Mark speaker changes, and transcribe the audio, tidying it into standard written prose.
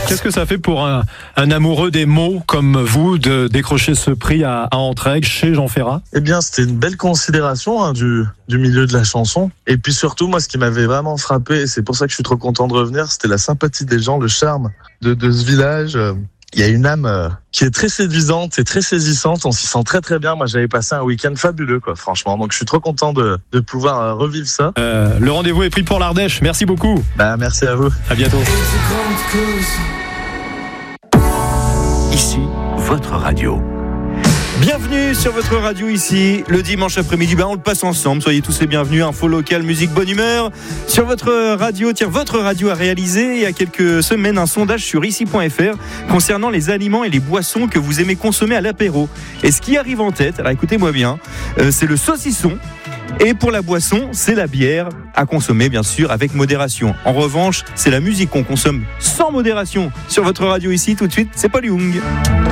Speaker 1: Qu'est-ce que ça fait pour un amoureux des mots comme vous de décrocher ce prix à Entraigues chez Jean Ferrat?
Speaker 2: Eh bien, c'était une belle considération du milieu de la chanson. Et puis surtout, moi, ce qui m'avait vraiment frappé, et c'est pour ça que je suis trop content de revenir, c'était la sympathie des gens, le charme de ce village. Il y a une âme qui est très séduisante et très saisissante. On s'y sent très très bien. Moi, j'avais passé un week-end fabuleux, franchement. Donc, je suis trop content de pouvoir revivre ça.
Speaker 1: Le rendez-vous est pris pour l'Ardèche. Merci beaucoup.
Speaker 2: Merci à vous.
Speaker 1: À bientôt.
Speaker 3: Ici, votre radio.
Speaker 4: Bienvenue sur votre radio ici, le dimanche après-midi, on le passe ensemble, soyez tous les bienvenus, info locale, musique, bonne humeur. Sur votre radio, votre radio a réalisé il y a quelques semaines un sondage sur ici.fr concernant les aliments et les boissons que vous aimez consommer à l'apéro. Et ce qui arrive en tête, alors écoutez-moi bien, c'est le saucisson. Et pour la boisson, c'est la bière à consommer bien sûr avec modération. En revanche, c'est la musique qu'on consomme sans modération sur votre radio ici tout de suite, c'est Paul Young.